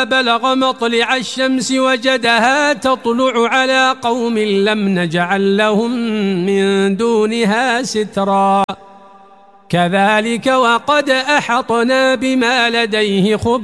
فلما بلغ مطلع الشمس وجدها تطلع على قوم لم نجعل لهم من دونها سترا كذلك وقد أحطنا بما لديه خبرا